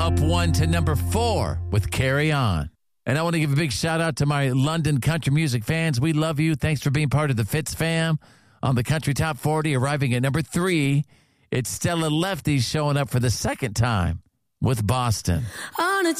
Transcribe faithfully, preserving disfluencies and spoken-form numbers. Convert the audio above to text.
up one to number four with Carry On. And I want to give a big shout out to my London country music fans. We love you. Thanks for being part of the Fitz fam. On the Country Top forty, arriving at number three, it's Stella Lefty showing up for the second time with Boston. On a